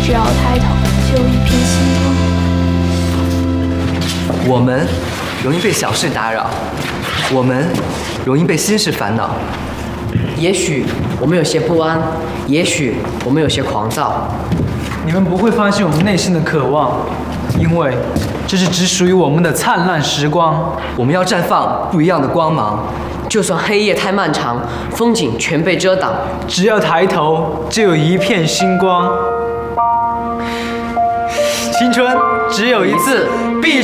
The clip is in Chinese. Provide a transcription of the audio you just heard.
只要抬头，就有一片星光。 我们容易被小事打扰，我们容易被心事烦恼。 也许我们有些不安，也许我们有些狂躁。 你们不会发现我们内心的渴望，因为这是只属于我们的灿烂时光。 我们要绽放不一样的光芒。 就算黑夜太漫长，风景全被遮挡， 只要抬头，就有一片星光。青春只有一次，必